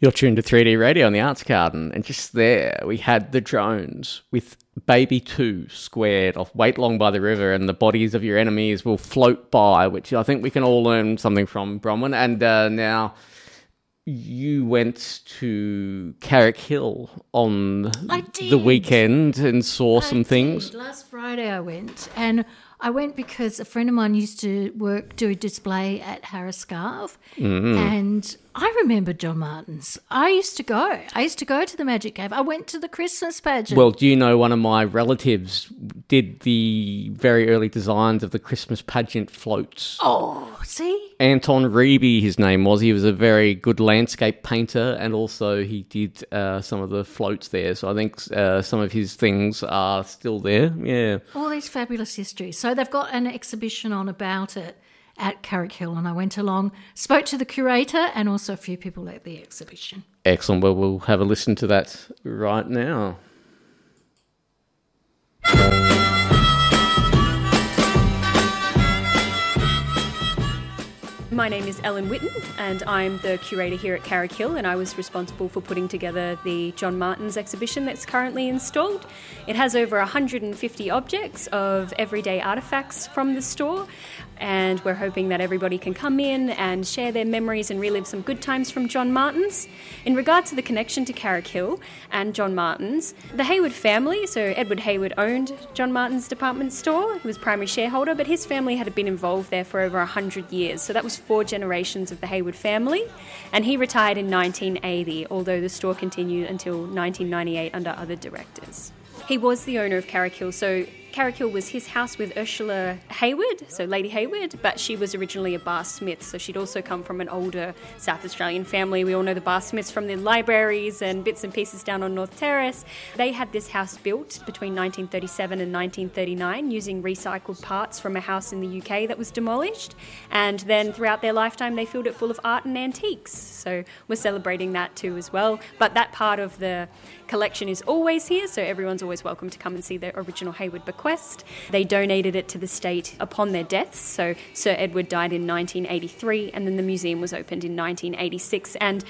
You're tuned to 3D Radio on the Arts Garden, and just there we had the drones with Baby 2 squared off Wait Long by the River, and the bodies of your enemies will float by, which I think we can all learn something from, Bronwyn. And now you went to Carrick Hill on the weekend and saw some things. Last Friday I went, and I went because a friend of mine used to do a display at Harris Scarve, and I remember John Martin's. I used to go to the Magic Cave. I went to the Christmas pageant. Well, do you know one of my relatives did the very early designs of the Christmas pageant floats? Oh, see? Anton Reeby, his name was. He was a very good landscape painter, and also he did some of the floats there. So I think some of his things are still there. Yeah. All these fabulous histories. So they've got an exhibition on about it at Carrick Hill, and I went along, spoke to the curator and also a few people at the exhibition. Excellent. Well, we'll have a listen to that right now. My name is Ellen Whitten, and I'm the curator here at Carrick Hill, and I was responsible for putting together the John Martin's exhibition that's currently installed. It has over 150 objects of everyday artefacts from the store, and we're hoping that everybody can come in and share their memories and relive some good times from John Martin's. In regard to the connection to Carrick Hill and John Martin's, the Hayward family, so Edward Hayward owned John Martin's department store. He was primary shareholder, but his family had been involved there for over 100 years, so that was 4 generations of the Hayward family, and he retired in 1980, although the store continued until 1998 under other directors. He was the owner of Carrick Hill, so Carrick Hill was his house with Ursula Hayward, so Lady Hayward, but she was originally a Bar Smith, so she'd also come from an older South Australian family. We all know the Bar Smiths from the libraries and bits and pieces down on North Terrace. They had this house built between 1937 and 1939 using recycled parts from a house in the UK that was demolished, and then throughout their lifetime they filled it full of art and antiques, so we're celebrating that too as well. But that part of the collection is always here, so everyone's always welcome to come and see the original Hayward bequest. They donated it to the state upon their deaths, so Sir Edward died in 1983, and then the museum was opened in 1986, and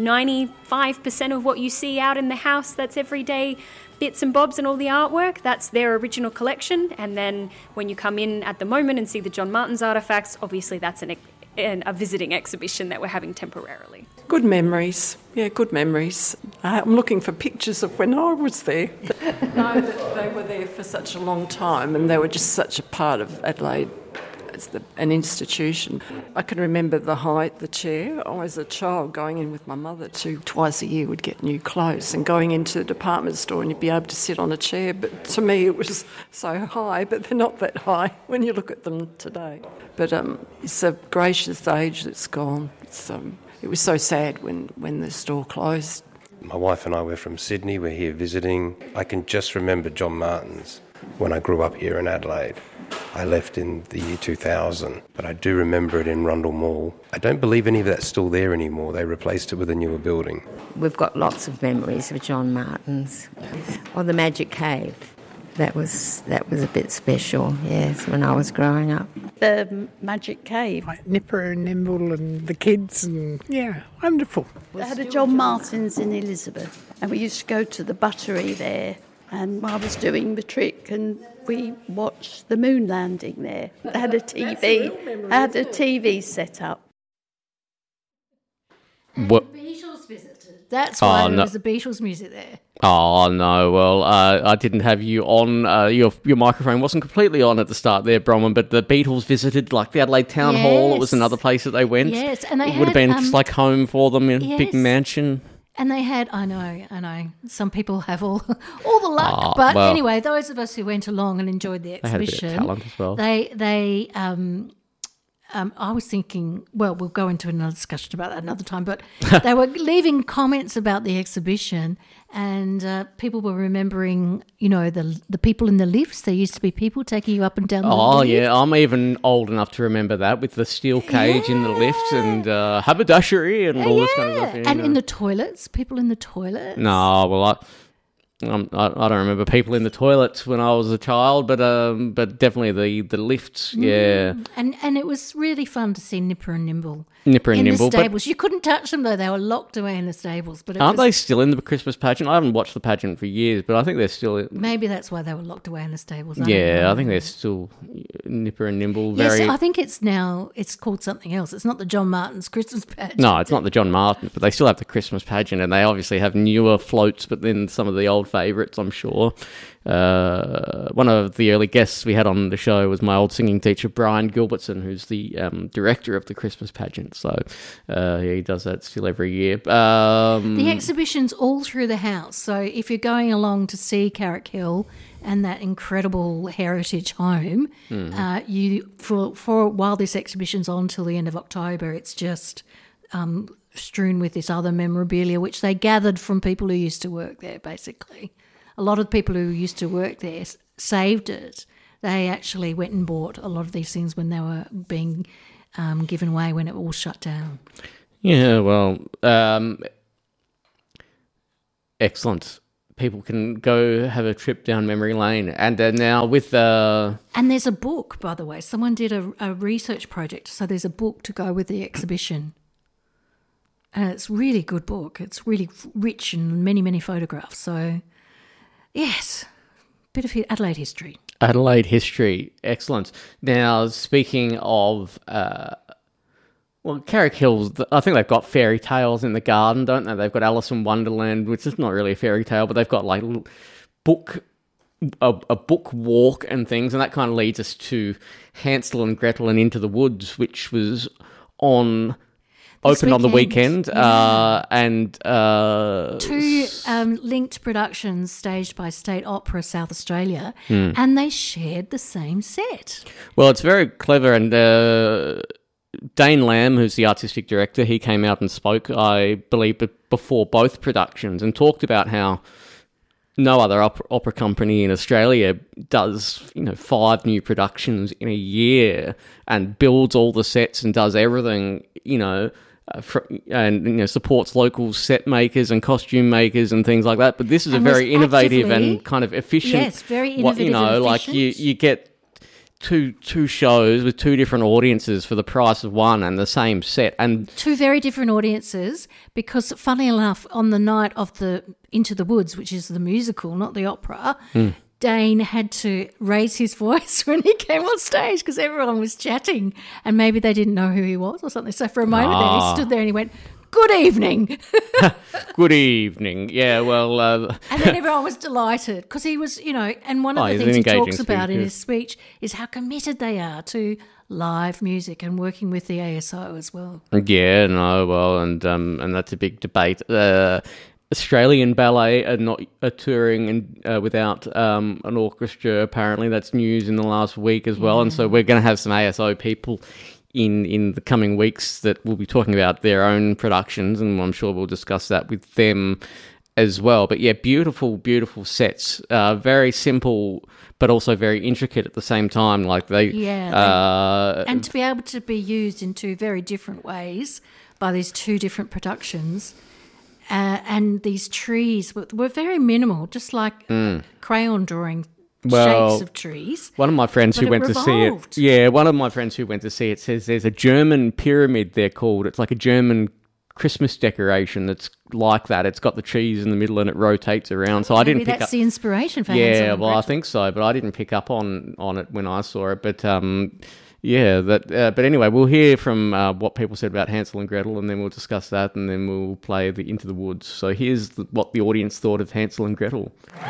95% of what you see out in the house that's everyday bits and bobs and all the artwork, that's their original collection. And then when you come in at the moment and see the John Martin's artefacts, obviously that's a visiting exhibition that we're having temporarily. Good memories. Yeah, good memories. I'm looking for pictures of when I was there. No, they were there for such a long time, and they were just such a part of Adelaide as an institution. I can remember the height, the chair. I was a child going in with my mother twice a year, would get new clothes, and going into the department store and you'd be able to sit on a chair. But to me it was so high, but they're not that high when you look at them today. But it's a gracious age that's gone. It was so sad when the store closed. My wife and I were from Sydney. We're here visiting. I can just remember John Martin's when I grew up here in Adelaide. I left in the year 2000, but I do remember it in Rundle Mall. I don't believe any of that's still there anymore. They replaced it with a newer building. We've got lots of memories of John Martin's. Or the Magic Cave. That was a bit special, yes, when I was growing up. The Magic Cave. Like Nipper and Nimble and the kids, and yeah, wonderful. They had a John Martin's in Elizabeth, and we used to go to the buttery there, and I was doing the trick, and we watched the moon landing there. They had a TV set up. What? The Beatles visited. That's why there was the Beatles music there. Oh, no. Well, I didn't have you on. Your microphone wasn't completely on at the start there, Bronwyn, but the Beatles visited, like, the Adelaide Town Hall. It was another place that they went. Yes, and they would have been just like home for them in a big mansion. And they had, I know, some people have all the luck. But anyway, those of us who went along and enjoyed the exhibition, they had a bit of talent as well. I was thinking, well, we'll go into another discussion about that another time, but they were leaving comments about the exhibition, and people were remembering, the people in the lifts. There used to be people taking you up and down the lift. Oh, yeah, I'm even old enough to remember that, with the steel cage in the lift and haberdashery and all this kind of stuff. And in the toilets, people in the toilet. No, well, I don't remember people in the toilets when I was a child, but definitely the lifts, yeah. And it was really fun to see Nipper and Nimble. Nipper and Nimble. In the stables. You couldn't touch them, though. They were locked away in the stables. But aren't they still in the Christmas pageant? I haven't watched the pageant for years, but I think they're still... Maybe that's why they were locked away in the stables. I think they're still Nipper and Nimble. Yes, I think it's called something else. It's not the John Martin's Christmas pageant. No, it's not the John Martin, but they still have the Christmas pageant, and they obviously have newer floats, but then some of the old favourites, I'm sure. One of the early guests we had on the show was my old singing teacher, Brian Gilbertson, who's the director of the Christmas pageant. So he does that still every year. The exhibition's all through the house. So if you're going along to see Carrick Hill and that incredible heritage home, for while this exhibition's on till the end of October, it's just strewn with this other memorabilia, which they gathered from people who used to work there, basically. A lot of the people who used to work there saved it. They actually went and bought a lot of these things when they were being given away when it all shut down. Yeah, well, excellent. People can go have a trip down memory lane. And now with... And there's a book, by the way. Someone did a research project, so there's a book to go with the exhibition. And it's a really good book. It's really rich and many, many photographs. So... yes, bit of Adelaide history. Adelaide history, excellent. Now, speaking of, Carrick Hills, I think they've got fairy tales in the garden, don't they? They've got Alice in Wonderland, which is not really a fairy tale, but they've got like a book walk and things, and that kind of leads us to Hansel and Gretel and Into the Woods, which was opened on the weekend, and... two linked productions staged by State Opera South Australia, and they shared the same set. Well, it's very clever, and Dane Lamb, who's the artistic director, he came out and spoke, I believe, before both productions, and talked about how no other opera company in Australia does, 5 new productions in a year and builds all the sets and does everything, and supports local set makers and costume makers and things like that. But this is a very innovative and kind of efficient. Yes, very innovative. And like you get two shows with 2 different audiences for the price of one and the same set, and 2 very different audiences. Because, funnily enough, on the night of the Into the Woods, which is the musical, not the opera. Dane had to raise his voice when he came on stage because everyone was chatting and maybe they didn't know who he was or something. So for a moment there, he stood there and he went, "Good evening." Good evening. Yeah, well... and then everyone was delighted because he was, and one of the things he talks about in his speech is how committed they are to live music and working with the ASO as well. Yeah, no, well, and that's a big debate. Australian ballet are not touring without an orchestra. Apparently, that's news in the last week as well. And so we're going to have some ASO people in the coming weeks that will be talking about their own productions, and I'm sure we'll discuss that with them as well. But yeah, beautiful, beautiful sets. Very simple, but also very intricate at the same time. Like and to be able to be used in 2 very different ways by these 2 different productions. And these trees were very minimal, just like crayon drawing shapes of trees. One of my friends who went to see it... yeah, one of my friends who went to see it says there's a German pyramid, they're called. It's like a German Christmas decoration that's like that. It's got the trees in the middle and it rotates around. So I didn't pick up... that's the inspiration for Hansel and Gretel. I think so, but I didn't pick up on it when I saw it. But... yeah, but anyway, we'll hear from what people said about Hansel and Gretel, and then we'll discuss that, and then we'll play the Into the Woods. So here's what the audience thought of Hansel and Gretel.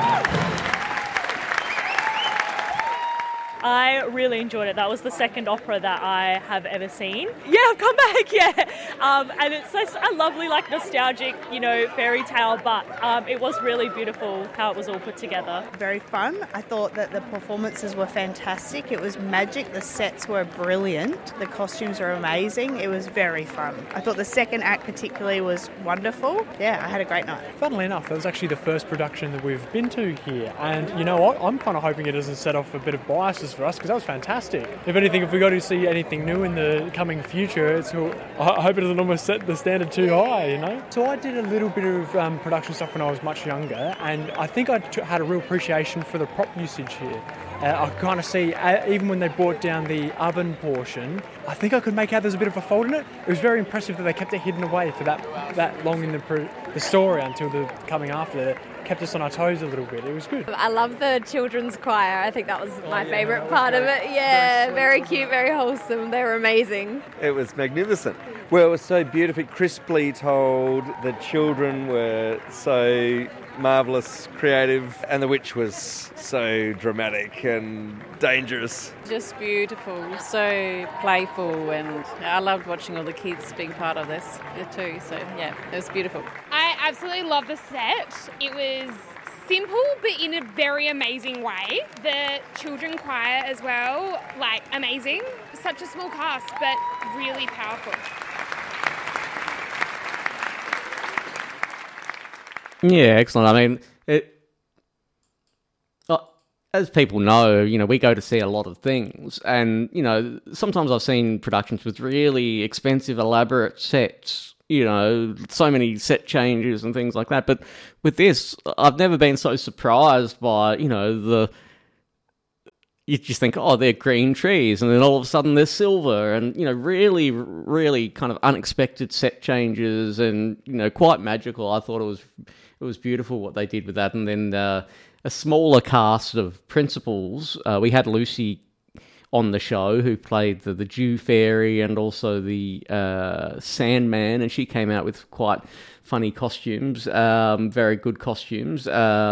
I really enjoyed it. That was the second opera that I have ever seen. Yeah, I've come back, and it's such a lovely, nostalgic, fairy tale, but it was really beautiful how it was all put together. Very fun. I thought that the performances were fantastic. It was magic. The sets were brilliant. The costumes were amazing. It was very fun. I thought the second act particularly was wonderful. Yeah, I had a great night. Funnily enough, that was actually the first production that we've been to here, and you know what? I'm kind of hoping it doesn't set off a bit of bias as for us because that was fantastic. If anything, if we got to see anything new in the coming future, I hope it doesn't almost set the standard too high, you know. So I did a little bit of production stuff when I was much younger, and I think I had a real appreciation for the prop usage here. I kind of see, even when they brought down the oven portion, I think I could make out there's a bit of a fold in it. It was very impressive that they kept it hidden away for that long in the story until the coming after that. Kept us on our toes a little bit. It was good. I love the children's choir. I think that was my favourite part of it. Yeah, very cute, very wholesome. They were amazing. It was magnificent. Well, it was so beautifully, crisply told. The children were so marvellous, creative, and the witch was so dramatic and dangerous. Just beautiful, so playful, and I loved watching all the kids being part of this too, so yeah, it was beautiful. I absolutely love the set. It was simple but in a very amazing way. The children choir as well, like amazing. Such a small cast but really powerful. Yeah, excellent. I mean, as people know, you know, we go to see a lot of things, and, you know, sometimes I've seen productions with really expensive, elaborate sets, you know, so many set changes and things like that, but with this, I've never been so surprised by, you know, you just think, oh, they're green trees, and then all of a sudden they're silver, and, you know, really, really kind of unexpected set changes, and, you know, quite magical. I thought it was beautiful what they did with that. And then a smaller cast of principals. We had Lucy on the show who played the Jew Fairy and also the Sandman, and she came out with quite funny costumes, very good costumes.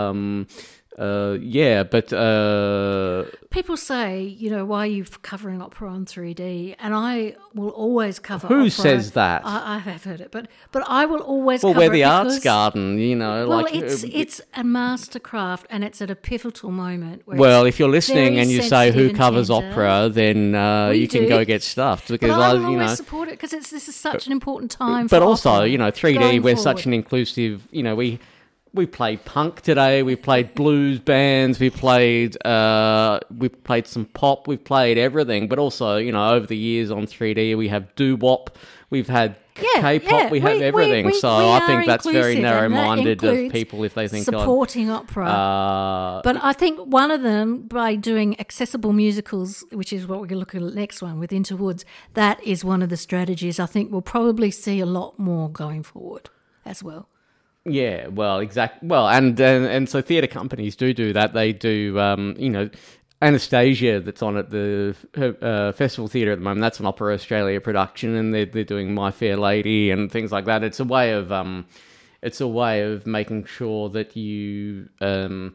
People say, you know, why are you covering opera on 3D? And I will always cover Who opera. says that? I have heard it, but I will always well, cover it. Well, we're the Arts Garden, you know. Well, like, it's a mastercraft, and it's at a pivotal moment. Well, if you're listening and you say who covers opera, then you can go get stuffed. Because I will always support it, because this is such an important time for But also, opera you know, 3D, we're forward. such an inclusive, you know, we played punk today, we played blues bands, we played some pop, we've played everything, but also, you know, over the years on 3D we have doo-wop, we've had K-pop, we have everything, so I think that's very narrow-minded of people if they think supporting opera. But I think one of them, by doing accessible musicals, which is what we're going to look at the next one with Interwoods, that is one of the strategies I think we'll probably see a lot more going forward as well. Yeah, well, exactly. Well, and so theatre companies do that. They do, you know, Anastasia that's on at the Festival Theatre at the moment. That's an Opera Australia production, and they're doing My Fair Lady and things like that. It's a way of making sure that you have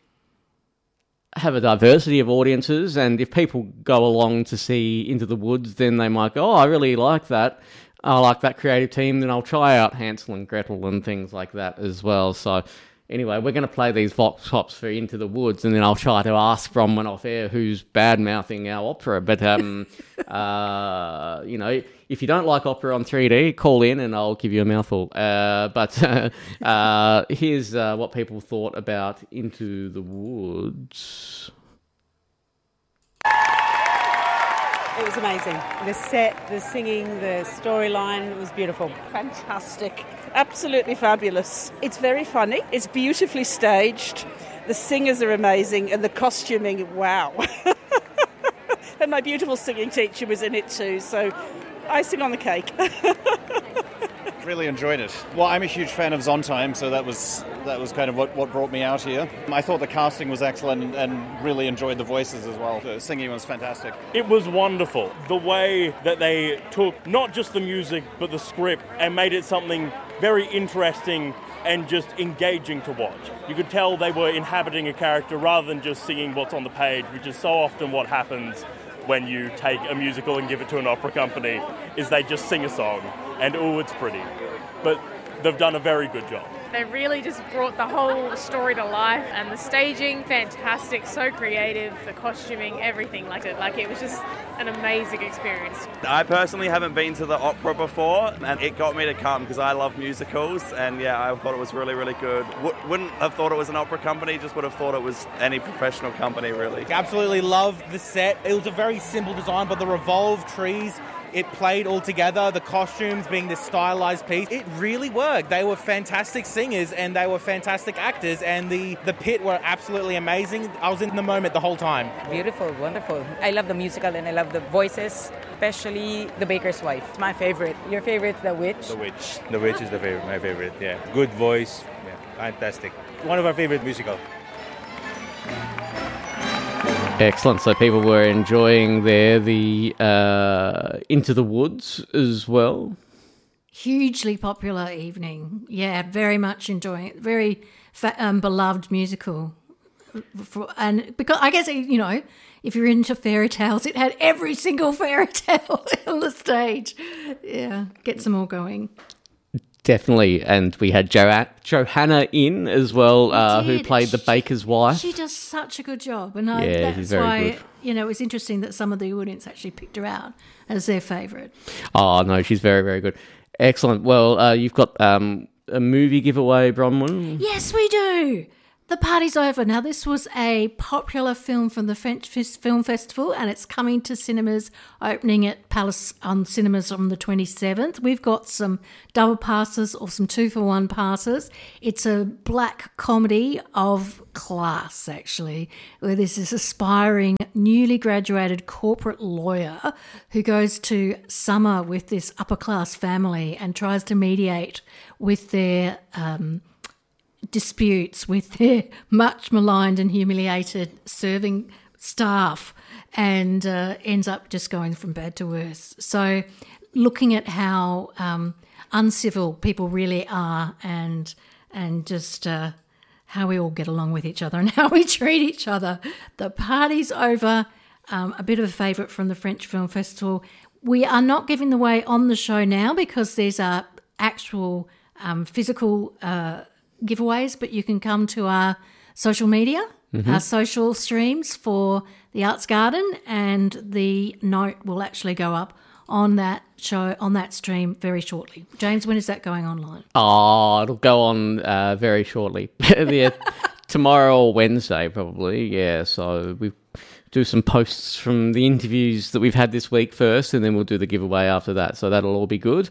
a diversity of audiences, and if people go along to see Into the Woods, then they might go, oh, I really like that. I like that creative team, then I'll try out Hansel and Gretel and things like that as well. So anyway, we're going to play these vox pops for Into the Woods, and then I'll try to ask Bronwyn off air who's bad-mouthing our opera. But, you know, if you don't like opera on 3D, call in and I'll give you a mouthful. But here's what people thought about Into the Woods. It was amazing. The set, the singing, the storyline was beautiful. Fantastic. Absolutely fabulous. It's very funny. It's beautifully staged. The singers are amazing, and the costuming, wow. And my beautiful singing teacher was in it too, so icing on the cake. Really enjoyed it. Well, I'm a huge fan of Sondheim, so that was kind of what brought me out here. I thought the casting was excellent and really enjoyed the voices as well. The singing was fantastic. It was wonderful. The way that they took not just the music but the script and made it something very interesting and just engaging to watch. You could tell they were inhabiting a character rather than just singing what's on the page, which is so often what happens when you take a musical and give it to an opera company, is they just sing a song and, oh, it's pretty. But they've done a very good job. They really just brought the whole story to life, and the staging, fantastic, so creative, the costuming, everything like it. Like, it was just an amazing experience. I personally haven't been to the opera before, and it got me to come because I love musicals, and yeah, I thought it was really, really good. Wouldn't have thought it was an opera company, just would have thought it was any professional company, really. Absolutely love the set. It was a very simple design, but the revolved trees, it played all together, the costumes being this stylized piece, it really worked. They were fantastic singers and they were fantastic actors, and the pit were absolutely amazing. I was in the moment the whole time. Beautiful, wonderful. I love the musical and I love the voices, especially The Baker's Wife. It's my favorite. Your favorite's The Witch? The Witch. The Witch is my favorite, yeah. Good voice, yeah, fantastic. One of our favorite musicals. Excellent. So people were enjoying there the Into the Woods as well. Hugely popular evening. Yeah, very much enjoying it. Very beloved musical. And because I guess, you know, if you're into fairy tales, it had every single fairy tale on the stage. Yeah, gets them all going. Definitely, and we had Johanna in as well, who played the baker's wife. She does such a good job, and she's very why good. You know, it was interesting that some of the audience actually picked her out as their favourite. Oh no, she's very, very good. Excellent. Well, you've got a movie giveaway, Bronwyn. Yes, we do. The party's over. Now, this was a popular film from the French Film Festival, and it's coming to cinemas, opening at Palace Cinemas on the 27th. We've got some double passes or some 2-for-1 passes. It's a black comedy of class, actually, where there's this aspiring, newly graduated corporate lawyer who goes to summer with this upper-class family and tries to mediate with their disputes with their much maligned and humiliated serving staff, and ends up just going from bad to worse. So looking at how uncivil people really are, and just how we all get along with each other and how we treat each other. The party's over. A bit of a favourite from the French Film Festival. We are not giving away on the show now because there's actual physical giveaways, but you can come to our social media, our social streams for the Arts Garden, and the note will actually go up on that show, on that stream very shortly. James, when is that going online? Oh, it'll go on very shortly. Tomorrow or Wednesday, probably. Yeah, so we do some posts from the interviews that we've had this week first, and then we'll do the giveaway after that. So that'll all be good.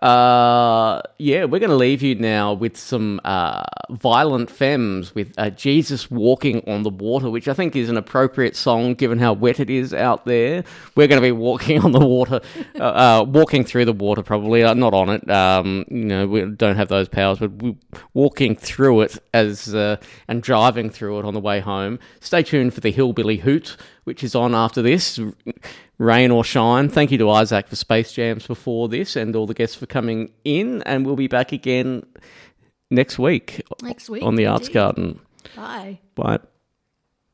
We're going to leave you now with some Violent Femmes with Jesus Walking on the Water, which I think is an appropriate song given how wet it is out there. We're going to be walking on the water, walking through the water probably, not on it. We don't have those powers, but we're walking through it and driving through it on the way home. Stay tuned for the Hillbilly Hoot, which is on after this, rain or shine. Thank you to Isaac for Space Jams before this, and all the guests for coming in, and we'll be back again next week on the Arts Garden. Bye. Bye.